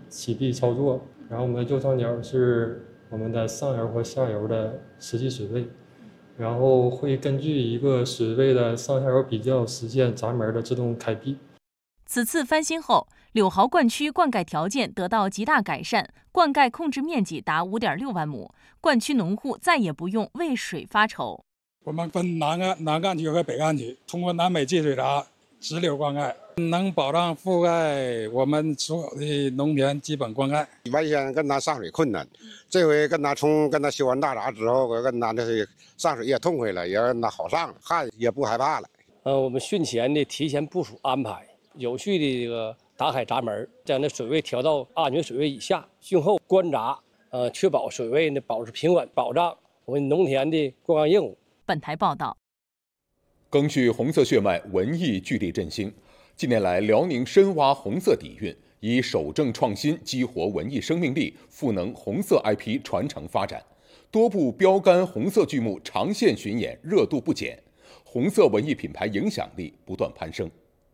起地操作。然后我们的右上角是我们的上游和下游的实际水位，然后会根据一个水位的上下游比较，实现闸门的自动开闭。 此次翻新后，柳豪灌区灌溉条件得到极大改善，灌溉控制面积达5.6万亩，灌区农户再也不用为水发愁。 我们分南干区和北干区，通过南北集水闸直流灌溉，能保障覆盖我们所有的农田基本灌溉。 原先跟咱上水困难，这回跟他修完大闸之后，我跟他上水也痛快了，也跟他好上了，旱也不害怕了。 我们汛前的提前部署安排，有序的这个打开闸门，将这水位调到安全水位以下。汛后关闸，确保水位呢保持平稳，保障我们农田的灌溉业务。 本台报道。 赓续红色血脉，文艺聚力振兴。近年来，辽宁深挖红色底蕴，以守正创新激活文艺生命力，赋能红色 IP 传承发展。多部标杆红色剧目长线巡演热度不减，红色文艺品牌影响力不断攀升。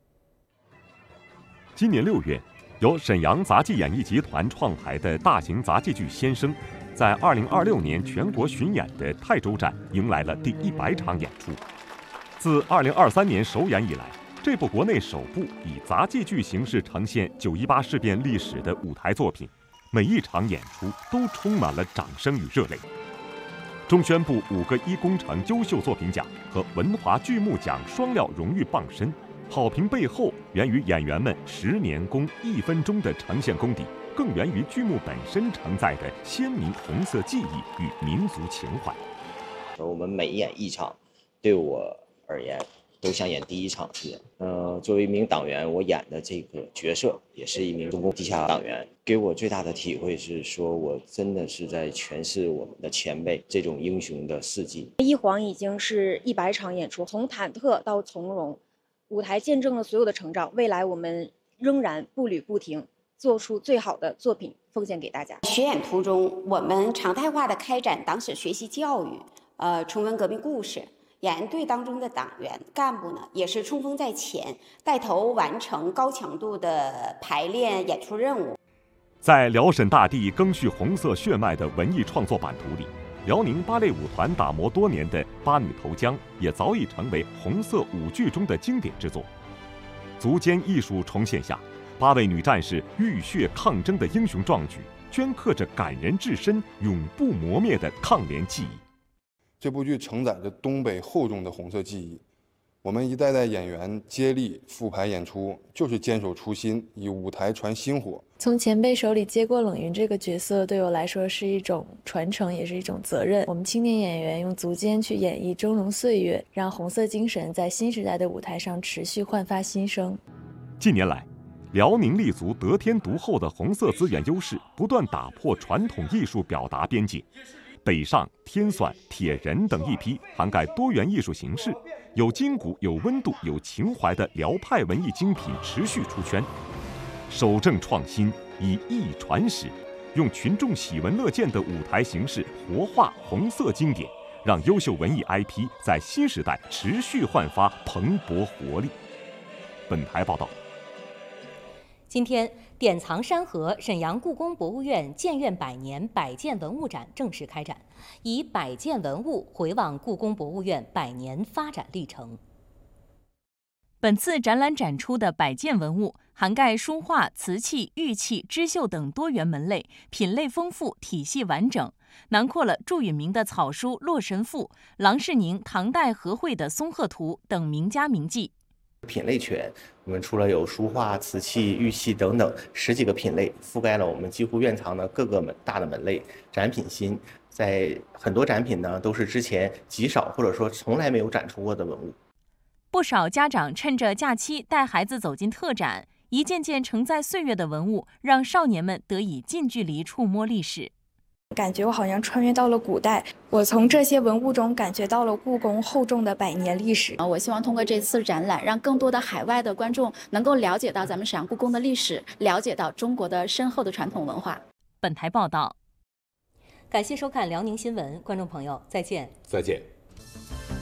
今年6月，由沈阳杂技演艺集团创排的大型杂技剧《先生》，在2026年全国巡演的泰州站迎来了第100场演出。自2023年首演以来，这部国内首部以杂技剧形式呈现9·18事变历史的舞台作品，每一场演出都充满了掌声与热泪。中宣部5个1工程优秀作品奖和文华剧目奖双料荣誉傍身，好评背后源于演员们10年功1分钟的呈现功底，更源于剧目本身承载的鲜明红色记忆与民族情怀。 我们每演一场，对我而言都像演第一场似的。作为一名党员，我演的这个角色也是一名中共地下党员，给我最大的体会是说，我真的是在诠释我们的前辈这种英雄的事迹。 一晃已经是100场演出，从忐忑到从容，舞台见证了所有的成长。未来我们仍然步履不停，做出最好的作品奉献给大家。 巡演途中，我们常态化的开展党史学习教育，重温革命故事。演员队当中的党员干部呢，也是冲锋在前，带头完成高强度的排练演出任务。 在辽沈大地赓续红色血脉的文艺创作版图里，辽宁芭蕾舞团打磨多年的《八女投江》也早已成为红色舞剧中的经典之作。足尖艺术重现下，8位女战士浴血抗争的英雄壮举，镌刻着感人至深、永不磨灭的抗联记忆。 这部剧承载着东北厚重的红色记忆，我们一代代演员接力复排演出，就是坚守初心，以舞台传薪火。 从前辈手里接过冷云这个角色，对我来说是一种传承，也是一种责任。我们青年演员用足尖去演绎峥嵘岁月，让红色精神在新时代的舞台上持续焕发新生。 近年来，辽宁立足得天独厚的红色资源优势，不断打破传统艺术表达边界。北上、天算、铁人等一批涵盖多元艺术形式、有筋骨、有温度、有情怀的辽派文艺精品持续出圈。守正创新，以艺传史，用群众喜闻乐见的舞台形式活化红色经典，让优秀文艺 IP 在新时代持续焕发蓬勃活力。本台报道。 今天，典藏山河沈阳故宫博物院建院100年百件文物展正式开展，以100件文物回望故宫博物院100年发展历程。 本次展览展出的100件文物，涵盖书画、瓷器、玉器、织绣等多元门类，品类丰富，体系完整，囊括了祝允明的草书《洛神赋》、郎世宁唐代和绘的《松鹤图》等名家名迹。 品类全，我们除了有书画、瓷器、玉器等等10几个品类，覆盖了我们几乎院藏的各个大的门类。展品新，在很多展品呢都是之前极少或者说从来没有展出过的文物。 不少家长趁着假期带孩子走进特展，一件件承载岁月的文物，让少年们得以近距离触摸历史。 感觉我好像穿越到了古代，我从这些文物中感觉到了故宫厚重的100年历史。 我希望通过这次展览，让更多的海外的观众能够了解到咱们沈阳故宫的历史，了解到中国的深厚的传统文化。 本台报道。 感谢收看辽宁新闻，观众朋友再见。 再见。